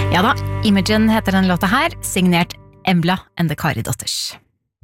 Ja da, Imogen heter den låta her, signert Embla and the Kari-dotters.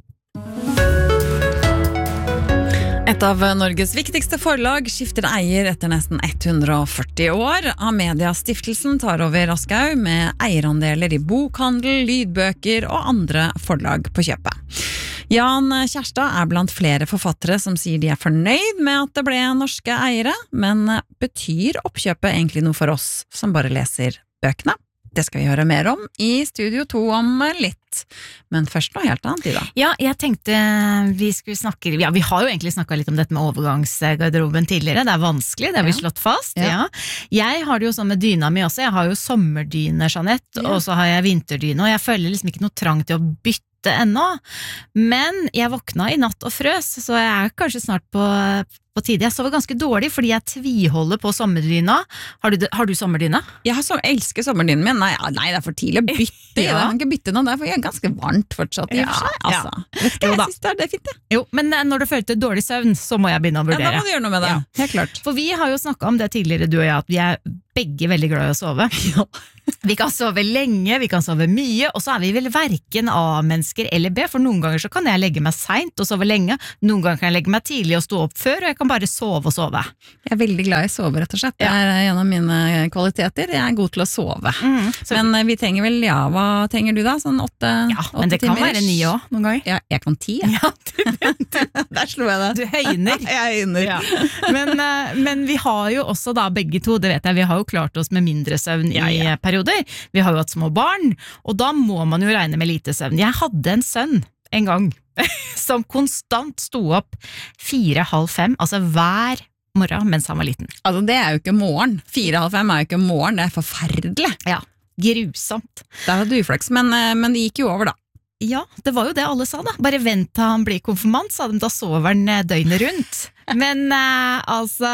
Et av Norges viktigste forlag skifter eier etter nesten 140 år. Amedia Stiftelsen tar over Aschehoug med eierandeler i bokhandel, lydbøker og andre forlag på kjøpet. Jan Kjærstad blant flere forfattere som sier de fornøyd med at det ble norske eiere, men betyr oppkjøpet egentlig noe for oss som bare leser bøkene? Det skal vi høre mer om i Studio 2 om litt. Men først noe helt annet, Ida. Ja, jeg tenkte vi skulle snakke... Ja, vi har jo egentlig snakket litt om dette med overgangsgarderoben tidligere. Det vanskelig, det har vi slått fast. Ja. Jeg har det jo sånn med dyna mi også. Jeg har jo sommerdyne, Jeanette, og så har jeg vinterdyne, og jeg føler liksom ikke noe trang til å bytte ennå. Men jeg våkna i natt og frøs, så jeg kanskje snart på tide. Jeg sover ganske dårlig, fordi jeg tviholder på sommerdyna. Har du sommerdyna? Jeg elsker sommerdynen min. Nei, det for tidlig å bytte. Jeg kan ikke bytte noe der, for jeg ganske varmt fortsatt i og for seg. Altså. Vet ikke, jeg synes det er fint, det. Jo, men når du følte dårlig søvn, så må jeg begynne å vurdere. Da må du gjøre noe med det. Helt klart. For vi har jo snakket om det tidligere, du og jeg, at vi begge veldig glad i å sove. Vi kan sove lenge, vi kan sove mye, og så vi vel hverken A-mennesker eller B, for noen ganger så kan jeg legge meg sent og sove lenge, noen ganger kan jeg legge meg tidlig og stå opp før, og jeg kan bare sove og sove. Jeg veldig glad i å sove, rett og slett. Det en av mine kvaliteter. Jeg god til å sove. Men vi trenger vel, hva trenger du da? Sånn 8 timer? Ja, men det kan være 9 også, noen ganger. Ja, jeg kan 10. Ja, der slo jeg det. Du høyner. Jeg høyner. Ja. Men vi har jo også da begge to, det vet jeg, vi har jo klart oss med mindre søvn i perioder. Vi har jo hatt små barn, og da må man jo regne med lite søvn. Jeg hadde en sønn en gang, som konstant sto opp 4:30, altså hver morgen mens han var liten. Altså det jo ikke morgen. 4:30 jo ikke morgen, det forferdelig. Ja, grusomt. Der hadde du uflaks, men det gikk jo over da. Ja, det var jo det alle sa da. Bare vent til han blir konfirmant, sa de, da sover han døgnet rundt. Men altså,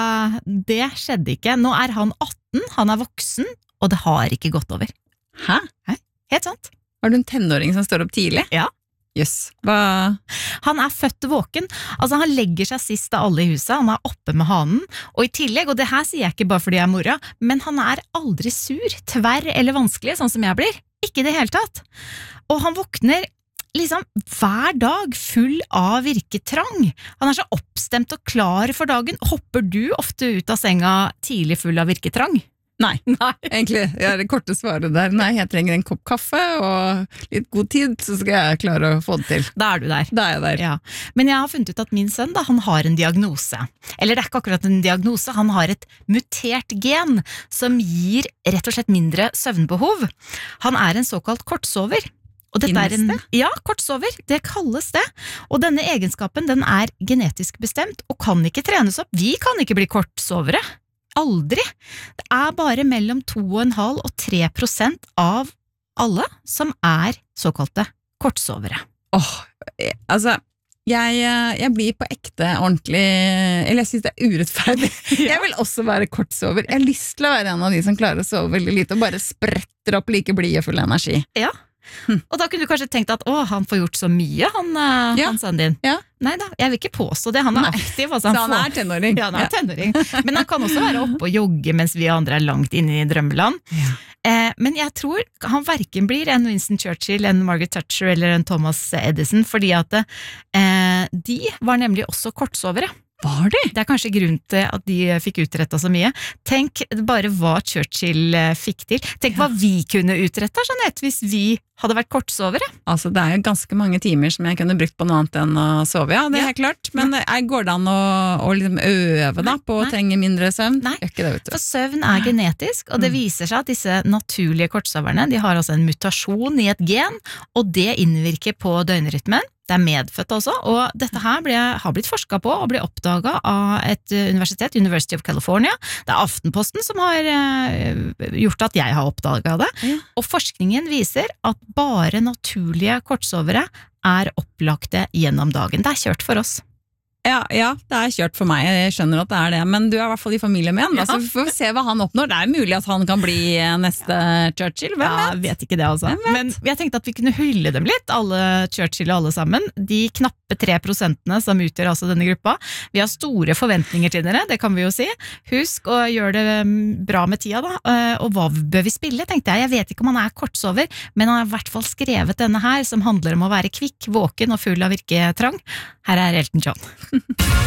det skjedde ikke. Nå han 18, han voksen, og det har ikke gått over. Hæ? Helt sant. Har du en tenåring som står opp tidlig? Ja. Jøss, hva? Han født våken, altså han legger seg sist av alle i huset, han oppe med hanen, og i tillegg, og det her sier jeg ikke bare fordi jeg mora, men han aldri sur, tverr eller vanskelig, sånn som jeg blir. Ikke i det hele tatt. Og han våkner liksom hver dag full av virketrang. Han så oppstemt og klar for dagen. Hopper du ofte ut av senga tidlig full av virketrang? Nei, egentlig, det korte svaret der. Nei, jeg trenger en kopp kaffe og litt god tid, så skal jeg klare å få det til. Da du der. Da jeg der. Ja. Men jeg har funnet ut at min sønn, han har en diagnose. Eller det ikke akkurat en diagnose, han har et mutert gen som gir rett og slett mindre søvnbehov. Han en såkalt kortsover. Og dette ja, kortsover, det kalles det. Og denne egenskapen, den genetisk bestemt og kan ikke trenes opp. Vi kan ikke bli kortsovere. Aldri. Det bare mellom 2,5% og 3% av alle som såkalte kortsovere. Altså, jeg blir på ekte ordentlig, eller jeg synes det urettferdig. Jeg vil også være kortsover. Jeg har lyst til å være en av de som klarer å sove veldig lite og bare spretter opp like blid og full energi. Ja. Og da kunne du kanskje tenkt at han får gjort så mye, han sønnen din. Ja. Neida, jeg vil ikke påstå det, han aktiv. Altså, så han tenåring. Ja, han tenåring. Men han kan også være oppe og jogge mens vi andre langt inne i drømmeland. Ja. Men jeg tror han hverken blir en Winston Churchill, en Margaret Thatcher eller en Thomas Edison, fordi at de var nemlig også kortsovere. Var det? Det kanskje grunnen til at de fikk utrettet så mye. Tenk bare hva Churchill fikk til. Tenk hva vi kunne utrettet, Jeanette, hvis vi hadde vært kortsovere. Altså, det jo ganske mange timer som jeg kunne brukt på noe annet enn å sove, ja, det helt klart. Men går det an å liksom øve da, på å trenge mindre søvn? Nei, ikke det, vet du. For søvn genetisk, og det viser seg at disse naturlige kortsoverne, de har altså en mutasjon i et gen, og det innvirker på døgnrytmen. Det medfødt også, og dette her har blitt forsket på og ble oppdaget av et universitet, University of California. Det Aftenposten som har gjort at jeg har oppdaget det. Ja. Og forskningen viser at bare naturlige kortsovere opplagte gjennom dagen. Det kjørt for oss. Ja, det er kjørt for meg, jeg skjønner at det er det, men du er i hvert fall i familie med han, Ja. så vi får se hva han oppnår. Det er mulig at han kan bli neste Churchill, hvem vet? Jeg vet ikke det altså. Men jeg tenkte at vi kunne hylle dem litt, alle Churchill og alle sammen. De knappe 3% som utgjør altså denne gruppa. Vi har store forventninger til dere, det kan vi jo si. Husk å gjøre det bra med tida da, og hva bør vi spille, tenkte jeg. Jeg vet ikke om han er kortsover, men han har i hvert fall skrevet denne her, som handler om å være kvikk, våken og full av virketrang. Her er Elton John.